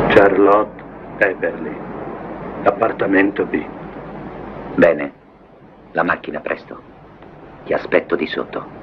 Charlotte Everly, appartamento B. Bene, la macchina presto. Ti aspetto di sotto.